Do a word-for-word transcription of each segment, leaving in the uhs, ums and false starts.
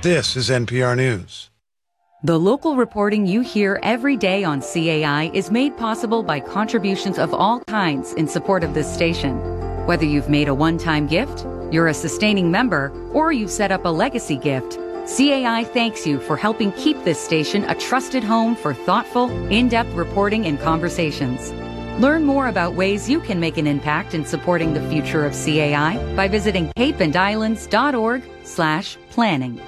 This is N P R News. The local reporting you hear every day on C A I is made possible by contributions of all kinds in support of this station. Whether you've made a one-time gift, you're a sustaining member, or you've set up a legacy gift, C A I thanks you for helping keep this station a trusted home for thoughtful, in-depth reporting and conversations. Learn more about ways you can make an impact in supporting the future of C A I by visiting cape and islands dot org slash planning.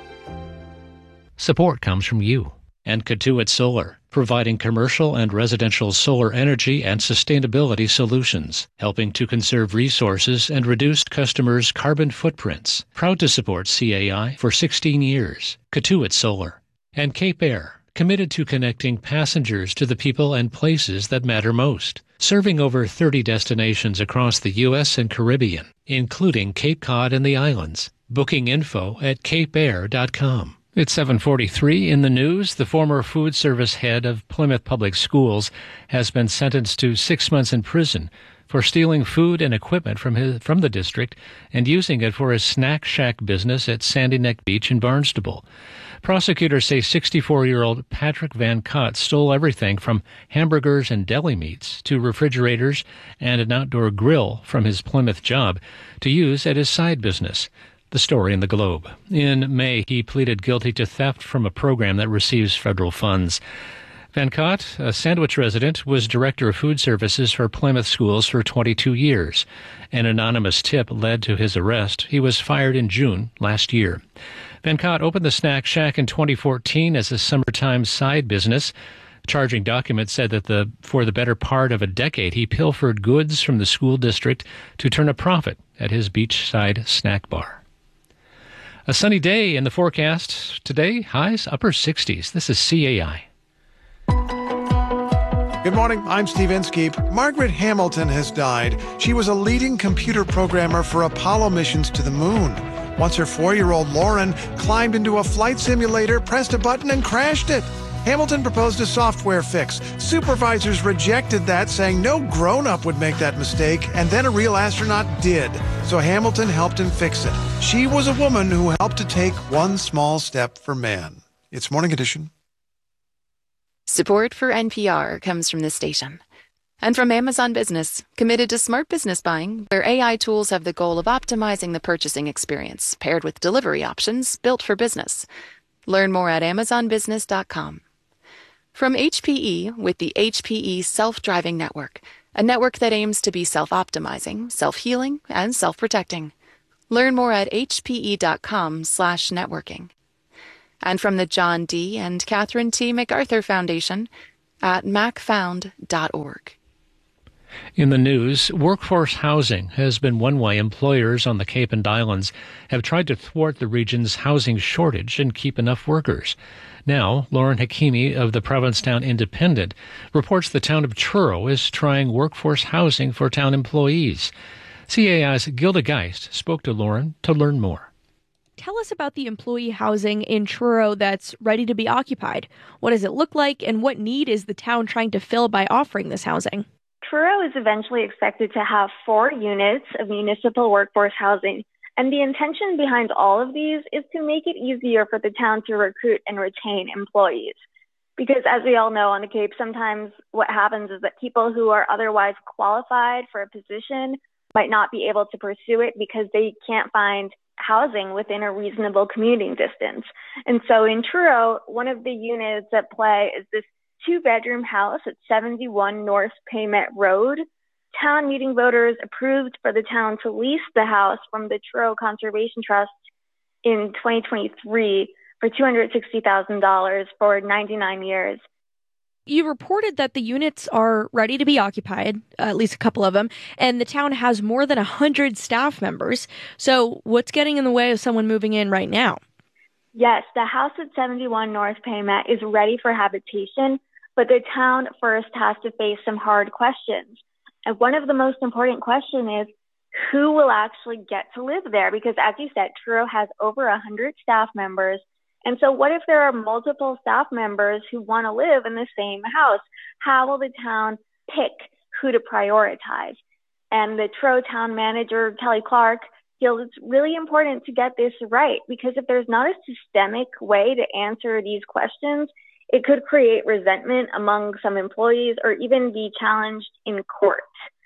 Support comes from you and Cotuit Solar, providing commercial and residential solar energy and sustainability solutions, helping to conserve resources and reduce customers' carbon footprints. Proud to support C A I for sixteen years. Cotuit Solar. And Cape Air, committed to connecting passengers to the people and places that matter most, serving over thirty destinations across the U S and Caribbean, including Cape Cod and the islands. Booking info at cape air dot com. It's seven forty-three in the news. The former food service head of Plymouth Public Schools has been sentenced to six months in prison for stealing food and equipment from his, from the district and using it for his snack shack business at Sandy Neck Beach in Barnstable. Prosecutors say sixty-four-year-old Patrick Van Cott stole everything from hamburgers and deli meats to refrigerators and an outdoor grill from his Plymouth job to use at his side business. The story in the Globe. In May, he pleaded guilty to theft from a program that receives federal funds. Van Cott, a Sandwich resident, was director of food services for Plymouth Schools for twenty-two years. An anonymous tip led to his arrest. He was fired in June last year. Van Cott opened the Snack Shack in twenty fourteen as a summertime side business. Charging documents said that the for the better part of a decade, he pilfered goods from the school district to turn a profit at his beachside snack bar. A sunny day in the forecast today, highs upper sixties. This is C A I. Good morning, I'm Steve Inskeep. Margaret Hamilton has died. She was a leading computer programmer for Apollo missions to the moon. Once her four-year-old Lauren climbed into a flight simulator, pressed a button, and crashed it. Hamilton proposed a software fix. Supervisors rejected that, saying no grown-up would make that mistake, and then a real astronaut did. So Hamilton helped him fix it. She was a woman who helped to take one small step for man. It's Morning Edition. Support for N P R comes from this station. And from Amazon Business, committed to smart business buying, where A I tools have the goal of optimizing the purchasing experience, paired with delivery options built for business. Learn more at amazon business dot com. From H P E with the H P E Self-Driving Network, a network that aims to be self-optimizing, self-healing, and self-protecting. Learn more at h p e dot com slash networking. And from the John D. and Catherine T. MacArthur Foundation at mac found dot org. In the news, workforce housing has been one way employers on the Cape and Islands have tried to thwart the region's housing shortage and keep enough workers. Now, Lauren Hakimi of the Provincetown Independent reports the town of Truro is trying workforce housing for town employees. C A I's Gilda Geist spoke to Lauren to learn more. Tell us about the employee housing in Truro that's ready to be occupied. What does it look like, and what need is the town trying to fill by offering this housing? Truro is eventually expected to have four units of municipal workforce housing, and the intention behind all of these is to make it easier for the town to recruit and retain employees. Because as we all know on the Cape, sometimes what happens is that people who are otherwise qualified for a position might not be able to pursue it because they can't find housing within a reasonable commuting distance. And so in Truro, one of the units at play is this two-bedroom house at seventy-one North Paymet Road. Town meeting voters approved for the town to lease the house from the Truro Conservation Trust in twenty twenty-three for two hundred sixty thousand dollars for ninety-nine years. You reported that the units are ready to be occupied, uh, at least a couple of them, and the town has more than one hundred staff members. So what's getting in the way of someone moving in right now? Yes, the house at seventy-one North Paymet is ready for habitation, but the town first has to face some hard questions. And one of the most important questions is, who will actually get to live there? Because as you said, Truro has over one hundred staff members. And so what if there are multiple staff members who want to live in the same house? How will the town pick who to prioritize? And the Truro town manager, Kelly Clark, feels it's really important to get this right, because if there's not a systemic way to answer these questions, it could create resentment among some employees or even be challenged in court.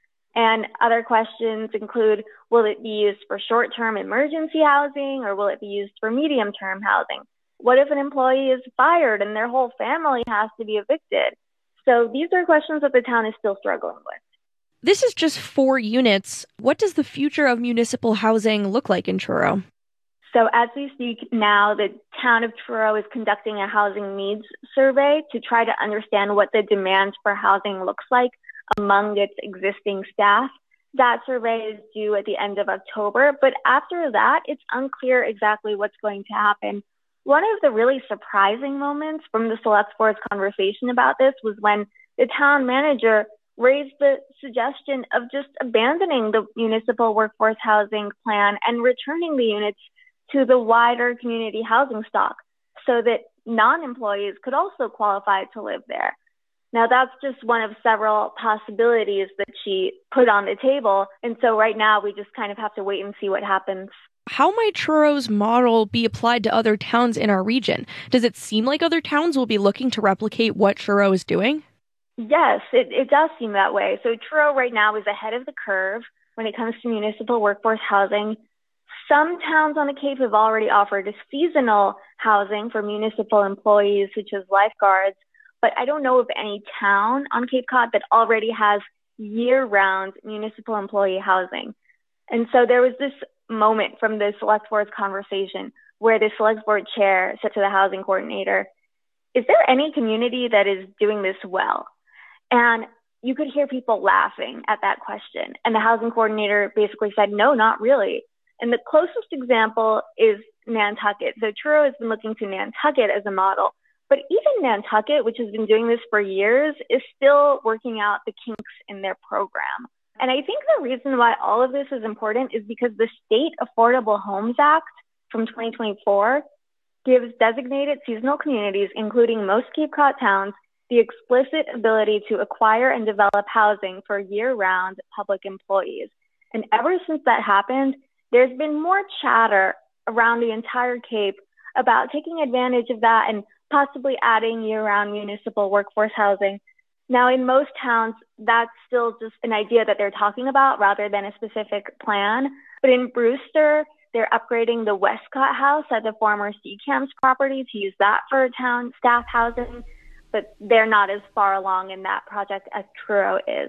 And other questions include, will it be used for short-term emergency housing, or will it be used for medium-term housing? What if an employee is fired and their whole family has to be evicted? So these are questions that the town is still struggling with. This is just four units. What does the future of municipal housing look like in Truro? So as we speak now, the town of Truro is conducting a housing needs survey to try to understand what the demand for housing looks like among its existing staff. That survey is due at the end of October, but after that, it's unclear exactly what's going to happen. One of the really surprising moments from the select board's conversation about this was when the town manager raised the suggestion of just abandoning the municipal workforce housing plan and returning the units to the wider community housing stock so that non-employees could also qualify to live there. Now, that's just one of several possibilities that she put on the table. And so right now, we just kind of have to wait and see what happens. How might Truro's model be applied to other towns in our region? Does it seem like other towns will be looking to replicate what Truro is doing? Yes, it, it does seem that way. So Truro right now is ahead of the curve when it comes to municipal workforce housing. Some towns on the Cape have already offered seasonal housing for municipal employees, such as lifeguards, but I don't know of any town on Cape Cod that already has year-round municipal employee housing. And so there was this moment from the select board's conversation where the select board chair said to the housing coordinator, is there any community that is doing this well? And you could hear people laughing at that question. And the housing coordinator basically said, no, not really. And the closest example is Nantucket. So Truro has been looking to Nantucket as a model. But even Nantucket, which has been doing this for years, is still working out the kinks in their program. And I think the reason why all of this is important is because the State Affordable Homes Act from twenty twenty-four gives designated seasonal communities, including most Cape Cod towns, the explicit ability to acquire and develop housing for year-round public employees. And ever since that happened, there's been more chatter around the entire Cape about taking advantage of that and possibly adding year-round municipal workforce housing. Now, in most towns, that's still just an idea that they're talking about rather than a specific plan. But in Brewster, they're upgrading the Westcott House at the former Sea Camps property to use that for town staff housing, but they're not as far along in that project as Truro is.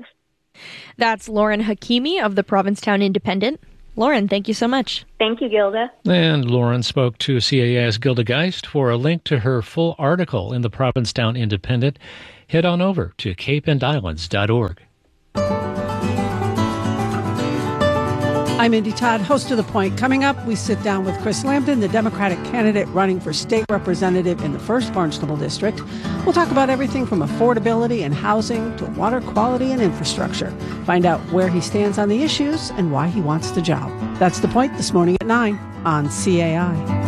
That's Lauren Hakimi of the Provincetown Independent. Lauren, thank you so much. Thank you, Gilda. And Lauren spoke to C A I's Gilda Geist. For a link to her full article in the Provincetown Independent, head on over to cape and islands dot org. I'm Indy Todd, host of The Point. Coming up, we sit down with Chris Lambton, the Democratic candidate running for state representative in the first Barnstable District. We'll talk about everything from affordability and housing to water quality and infrastructure. Find out where he stands on the issues and why he wants the job. That's The Point this morning at nine on C A I.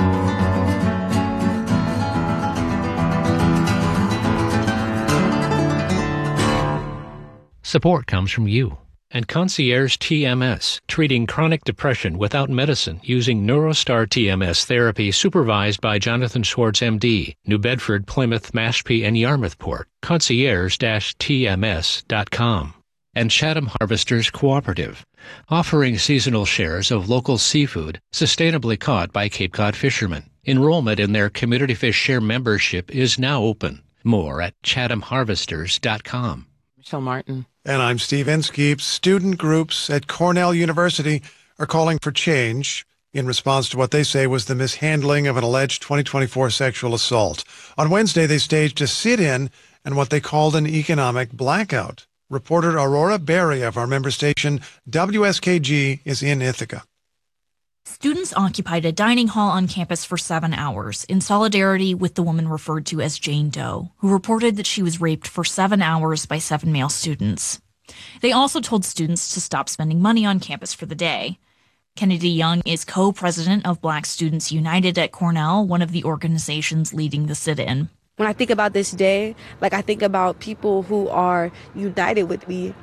Support comes from you and Concierge T M S, treating chronic depression without medicine using NeuroStar T M S therapy supervised by Jonathan Schwartz, M D, New Bedford, Plymouth, Mashpee, and Yarmouthport. concierge dash T M S dot com. And Chatham Harvesters Cooperative, offering seasonal shares of local seafood sustainably caught by Cape Cod fishermen. Enrollment in their Community Fish Share membership is now open. More at chatham harvesters dot com. Michelle Martin. And I'm Steve Inskeep. Student groups at Cornell University are calling for change in response to what they say was the mishandling of an alleged twenty twenty-four sexual assault. On Wednesday, they staged a sit-in and what they called an economic blackout. Reporter Aurora Berry of our member station W S K G is in Ithaca. Students occupied a dining hall on campus for seven hours in solidarity with the woman referred to as Jane Doe, who reported that she was raped for seven hours by seven male students. They also told students to stop spending money on campus for the day. Kennedy Young is co-president of Black Students United at Cornell, one of the organizations leading the sit-in. When I think about this day, like I think about people who are united with me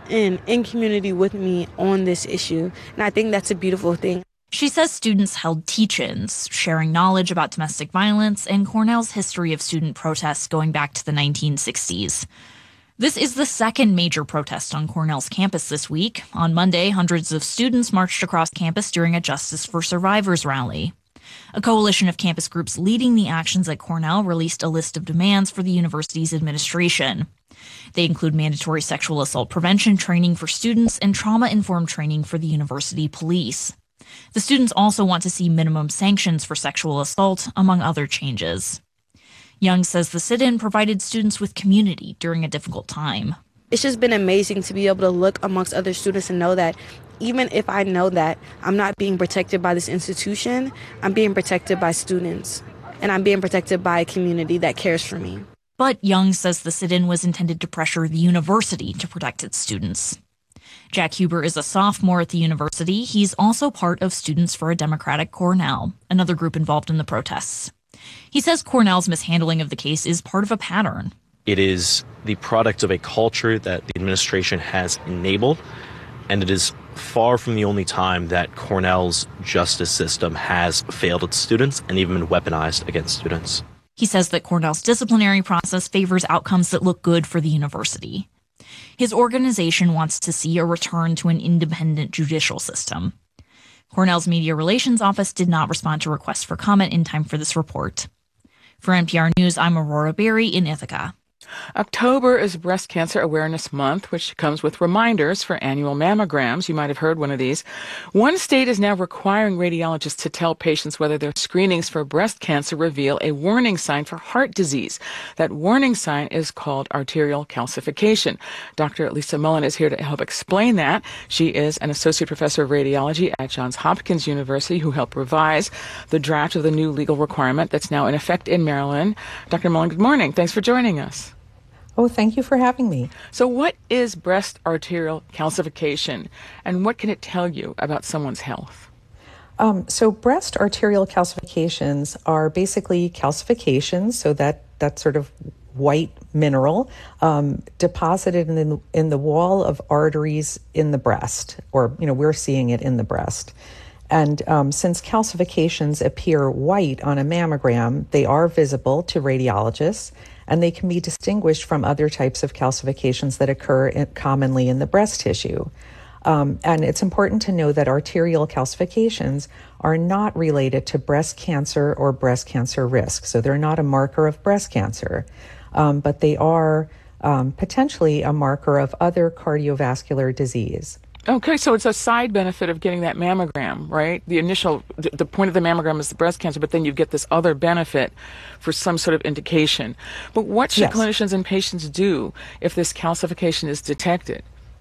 and in community with me on this issue. And I think that's a beautiful thing. She says students held teach-ins, sharing knowledge about domestic violence and Cornell's history of student protests going back to the nineteen sixties. This is the second major protest on Cornell's campus this week. On Monday, hundreds of students marched across campus during a Justice for Survivors rally. A coalition of campus groups leading the actions at Cornell released a list of demands for the university's administration. They include mandatory sexual assault prevention training for students and trauma-informed training for the university police. The students also want to see minimum sanctions for sexual assault, among other changes. Young says the sit-in provided students with community during a difficult time. It's just been amazing to be able to look amongst other students and know that even if I know that I'm not being protected by this institution, I'm being protected by students, and I'm being protected by a community that cares for me. But Young says the sit-in was intended to pressure the university to protect its students. Jack Huber is a sophomore at the university. He's also part of Students for a Democratic Cornell, another group involved in the protests. He says Cornell's mishandling of the case is part of a pattern. It is the product of a culture that the administration has enabled, and it is far from the only time that Cornell's justice system has failed its students and even been weaponized against students. He says that Cornell's disciplinary process favors outcomes that look good for the university. His organization wants to see a return to an independent judicial system. Cornell's Media Relations Office did not respond to requests for comment in time for this report. For N P R News, I'm Aurora Berry in Ithaca. October is Breast Cancer Awareness Month, which comes with reminders for annual mammograms. You might have heard one of these. One state is now requiring radiologists to tell patients whether their screenings for breast cancer reveal a warning sign for heart disease. That warning sign is called arterial calcification. Doctor Lisa Mullen is here to help explain that. She is an associate professor of radiology at Johns Hopkins University who helped revise the draft of the new legal requirement that's now in effect in Maryland. Doctor Mullen, good morning. Thanks for joining us. Oh, thank you for having me. So what is breast arterial calcification, and what can it tell you about someone's health? Um, so breast arterial calcifications are basically calcifications, so that, that sort of white mineral um, deposited in the, in the wall of arteries in the breast, or, you know, we're seeing it in the breast. And um, since calcifications appear white on a mammogram, they are visible to radiologists, and they can be distinguished from other types of calcifications that occur in, commonly in the breast tissue. Um, and it's important to know that arterial calcifications are not related to breast cancer or breast cancer risk. So they're not a marker of breast cancer, um, but they are um, potentially a marker of other cardiovascular disease. Okay, so it's a side benefit of getting that mammogram, right? The initial, the point of the mammogram is the breast cancer, but then you get this other benefit for some sort of indication. But what should yes. clinicians and patients do if this calcification is detected?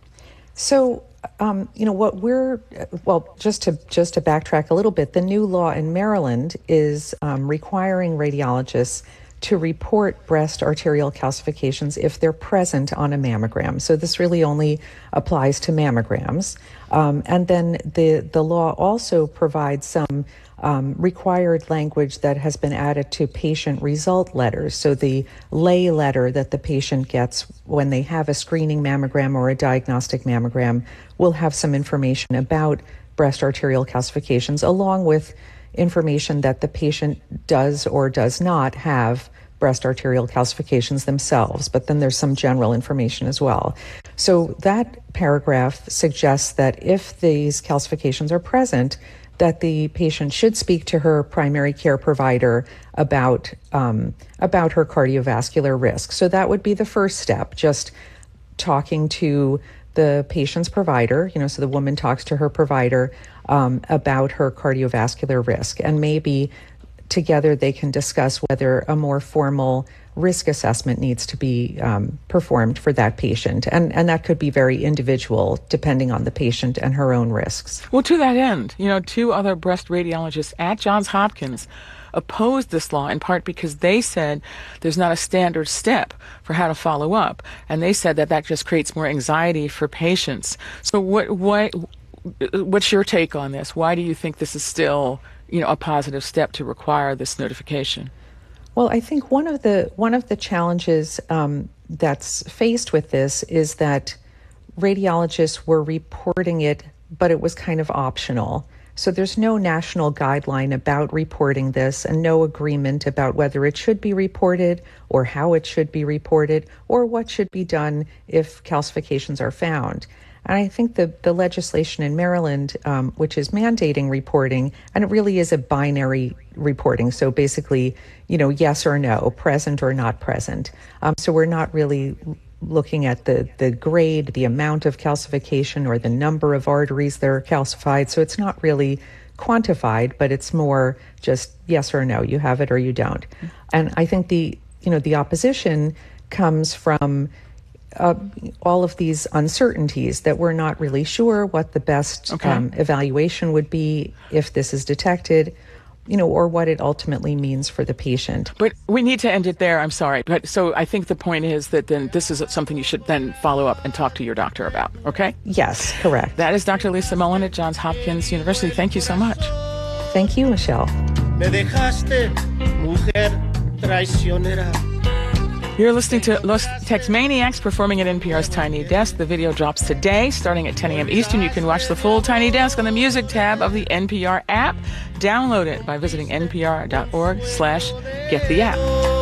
So, um, you know, what we're, well, just to just to backtrack a little bit, the new law in Maryland is um, requiring radiologists to report breast arterial calcifications if they're present on a mammogram. So this really only applies to mammograms. Um, and then the, the law also provides some um, required language that has been added to patient result letters. So the lay letter that the patient gets when they have a screening mammogram or a diagnostic mammogram will have some information about breast arterial calcifications, along with information that the patient does or does not have breast arterial calcifications themselves, but then there's some general information as well. So that paragraph suggests that if these calcifications are present, that the patient should speak to her primary care provider about um, about her cardiovascular risk. So that would be the first step, just talking to the patient's provider, you know, so the woman talks to her provider um, about her cardiovascular risk, and maybe together they can discuss whether a more formal risk assessment needs to be um, performed for that patient. And, and that could be very individual depending on the patient and her own risks. Well, to that end, you know, two other breast radiologists at Johns Hopkins opposed this law in part because they said there's not a standard step for how to follow up. And they said that that just creates more anxiety for patients. So what, what, what's your take on this? Why do you think this is still, you know, a positive step to require this notification? Well, I think one of the one of the challenges um, that's faced with this is that radiologists were reporting it, but it was kind of optional. So there's no national guideline about reporting this and no agreement about whether it should be reported or how it should be reported or what should be done if calcifications are found. And I think the, the legislation in Maryland, um, which is mandating reporting, and it really is a binary reporting. So basically, you know, yes or no, present or not present. Um, so we're not really looking at the, the grade, the amount of calcification, or the number of arteries that are calcified. So it's not really quantified, but it's more just yes or no, you have it or you don't. And I think the, you know, the opposition comes from uh, all of these uncertainties that we're not really sure what the best okay. um, evaluation would be if this is detected, you know, or what it ultimately means for the patient. But we need to end it there. I'm sorry. But so I think the point is that then this is something you should then follow up and talk to your doctor about. Okay? Yes, correct. That is Doctor Lisa Mullen at Johns Hopkins University. Thank you so much. Thank you, Michelle. Me dejaste, mujer traicionera. You're listening to Los Tex-Maniacs performing at N P R's Tiny Desk. The video drops today, starting at ten a.m. Eastern. You can watch the full Tiny Desk on the music tab of the N P R app. Download it by visiting npr.org slash get the app.